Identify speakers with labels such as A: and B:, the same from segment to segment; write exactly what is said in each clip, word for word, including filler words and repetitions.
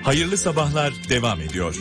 A: Hayırlı sabahlar devam ediyor.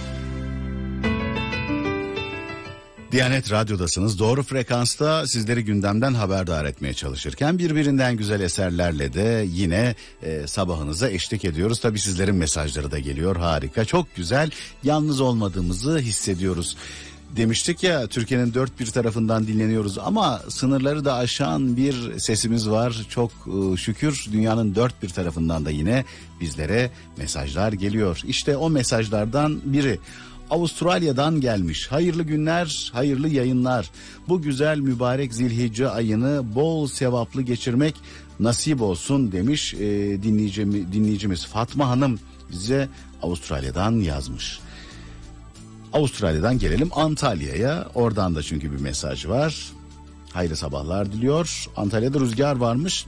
B: Diyanet Radyo'dasınız. Doğru frekansta sizleri gündemden haberdar etmeye çalışırken birbirinden güzel eserlerle de yine e, sabahınıza eşlik ediyoruz. Tabii sizlerin mesajları da geliyor. Harika, çok güzel. Yalnız olmadığımızı hissediyoruz. Demiştik ya, Türkiye'nin dört bir tarafından dinleniyoruz ama sınırları da aşan bir sesimiz var. Çok e, şükür dünyanın dört bir tarafından da yine bizlere mesajlar geliyor. İşte o mesajlardan biri Avustralya'dan gelmiş. Hayırlı günler, hayırlı yayınlar. Bu güzel mübarek Zilhicce ayını bol sevaplı geçirmek nasip olsun demiş e, dinleyicimiz, dinleyicimiz Fatma Hanım bize Avustralya'dan yazmış. Avustralya'dan gelelim Antalya'ya. Oradan da çünkü bir mesaj var. Hayırlı sabahlar diliyor. Antalya'da rüzgar varmış.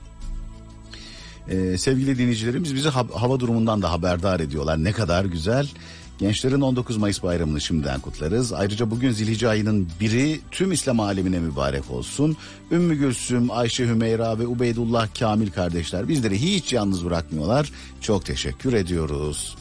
B: Ee, sevgili dinleyicilerimiz bizi ha- hava durumundan da haberdar ediyorlar. Ne kadar güzel. Gençlerin on dokuz Mayıs bayramını şimdiden kutlarız. Ayrıca bugün Zilhicce ayının biri tüm İslam alemine mübarek olsun. Ümmü Gülsüm, Ayşe Hümeyra ve Ubeydullah Kamil kardeşler bizleri hiç yalnız bırakmıyorlar. Çok teşekkür ediyoruz.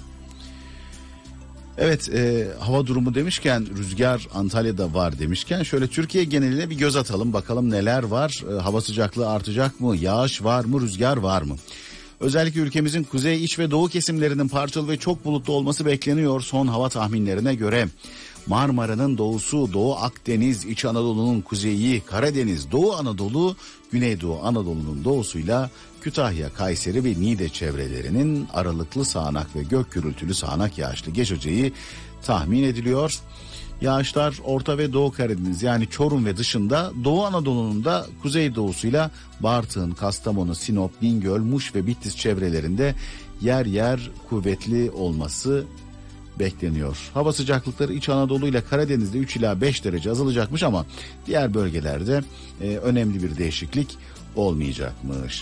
B: Evet, e, hava durumu demişken, rüzgar Antalya'da var demişken şöyle Türkiye geneline bir göz atalım bakalım neler var. E, hava sıcaklığı artacak mı? Yağış var mı? Rüzgar var mı? Özellikle ülkemizin kuzey, iç ve doğu kesimlerinin parçalı ve çok bulutlu olması bekleniyor son hava tahminlerine göre. Marmara'nın doğusu, Doğu Akdeniz, İç Anadolu'nun kuzeyi, Karadeniz, Doğu Anadolu, Güneydoğu Anadolu'nun doğusuyla Kütahya, Kayseri ve Niğde çevrelerinin aralıklı sağanak ve gök gürültülü sağanak yağışlı geçeceği tahmin ediliyor. Yağışlar Orta ve Doğu Karadeniz yani Çorum ve dışında, Doğu Anadolu'nun da kuzeydoğusuyla Bartın, Kastamonu, Sinop, Bingöl, Muş ve Bitlis çevrelerinde yer yer kuvvetli olması bekleniyor. Hava sıcaklıkları İç Anadolu ile Karadeniz'de üç ila beş derece azalacakmış ama diğer bölgelerde e, önemli bir değişiklik olmayacakmış.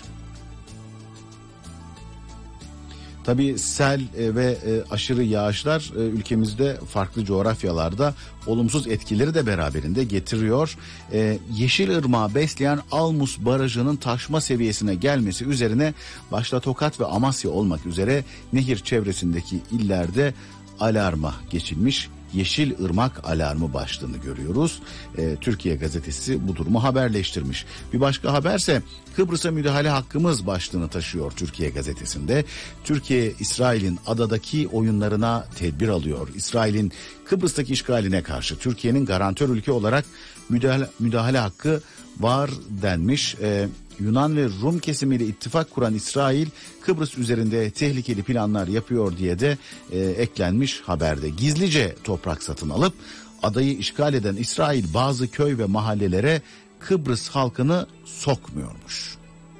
B: Tabii sel ve aşırı yağışlar ülkemizde farklı coğrafyalarda olumsuz etkileri de beraberinde getiriyor. Yeşilırmağı besleyen Almus Barajı'nın taşma seviyesine gelmesi üzerine başta Tokat ve Amasya olmak üzere nehir çevresindeki illerde alarma geçilmiş. Yeşilırmak alarmı başlığını görüyoruz. Ee, Türkiye Gazetesi bu durumu haberleştirmiş. Bir başka haberse Kıbrıs'a müdahale hakkımız başlığını taşıyor Türkiye Gazetesi'nde. Türkiye, İsrail'in adadaki oyunlarına tedbir alıyor. İsrail'in Kıbrıs'taki işgaline karşı Türkiye'nin garantör ülke olarak müdahale, müdahale hakkı var denmiş. Ee, Yunan ve Rum kesimiyle ittifak kuran İsrail, Kıbrıs üzerinde tehlikeli planlar yapıyor diye de e, eklenmiş haberde. Gizlice toprak satın alıp adayı işgal eden İsrail bazı köy ve mahallelere Kıbrıs halkını sokmuyormuş.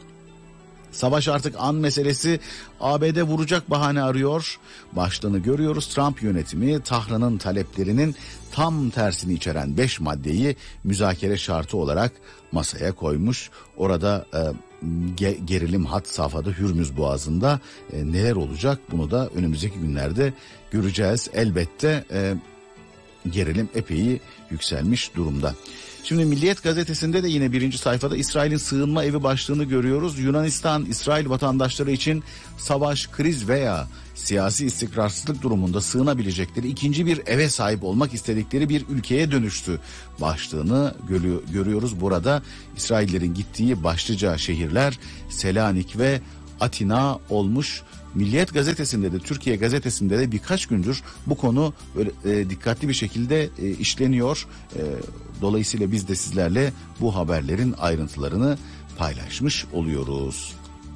B: Savaş artık an meselesi, A B D vuracak bahane arıyor. Başlığını görüyoruz. Trump yönetimi Tahran'ın taleplerinin tam tersini içeren beş maddeyi müzakere şartı olarak masaya koymuş. Orada e, ge, gerilim had safhada Hürmüz Boğazı'nda e, neler olacak bunu da önümüzdeki günlerde göreceğiz. Elbette e, gerilim epey yükselmiş durumda. Şimdi Milliyet gazetesinde de yine birinci sayfada İsrail'in sığınma evi başlığını görüyoruz. Yunanistan, İsrail vatandaşları için savaş, kriz veya siyasi istikrarsızlık durumunda sığınabilecekleri ikinci bir eve sahip olmak istedikleri bir ülkeye dönüştü başlığını görüyoruz. Burada İsraillerin gittiği başlıca şehirler Selanik ve Atina olmuş. Milliyet gazetesinde de Türkiye gazetesinde de birkaç gündür bu konu böyle e, dikkatli bir şekilde e, işleniyor. E, dolayısıyla biz de sizlerle bu haberlerin ayrıntılarını paylaşmış oluyoruz.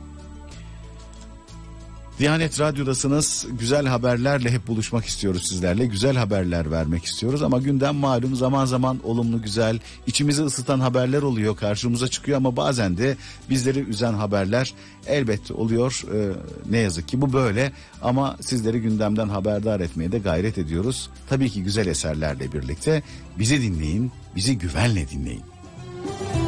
B: Diyanet Radyo'dasınız. Güzel haberlerle hep buluşmak istiyoruz sizlerle. Güzel haberler vermek istiyoruz ama gündem malum zaman zaman olumlu, güzel, içimizi ısıtan haberler oluyor, karşımıza çıkıyor ama bazen de bizleri üzen haberler elbette oluyor. Ee, ne yazık ki bu böyle ama sizleri gündemden haberdar etmeye de gayret ediyoruz. Tabii ki güzel eserlerle birlikte bizi dinleyin, bizi güvenle dinleyin.